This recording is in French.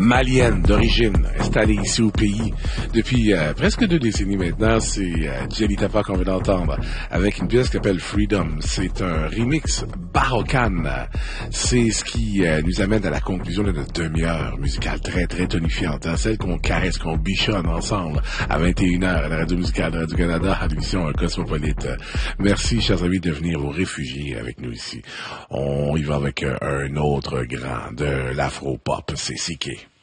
malienne d'origine, installée ici au pays depuis presque 2 décennies maintenant. C'est Djely Tapa qu'on vient d'entendre avec une pièce qui s'appelle Freedom. C'est un remix barocan. C'est ce qui nous amène à la conclusion de notre demi-heure musicale très très tonifiante, hein, celle qu'on caresse, qu'on bichonne ensemble à 21h à la radio musicale de Radio-Canada à l'émission Cosmopolite. Merci chers amis de venir vous réfugier avec nous ici. On y va avec un autre grand de l'afro-pop, c'est CK.